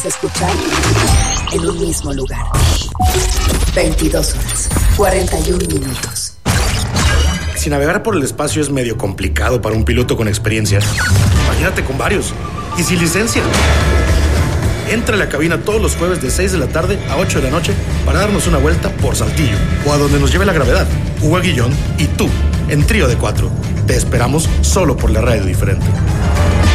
Escuchar en un mismo lugar. 22 horas, 41 minutos. Si navegar por el espacio es medio complicado para un piloto con experiencia, imagínate con varios y sin licencia. Entra a la cabina todos los jueves de 6 de la tarde a 8 de la noche para darnos una vuelta por Saltillo o a donde nos lleve la gravedad. Hugo Aguillón y tú, en Trío de 4. Te esperamos solo por la radio diferente.